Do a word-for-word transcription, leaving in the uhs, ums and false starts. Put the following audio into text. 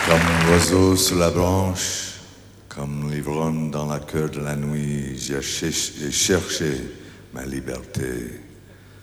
Comme l'oiseau sous la branche, comme l'ivrogne dans la queue de la nuit, j'ai cherché, j'ai cherché ma liberté.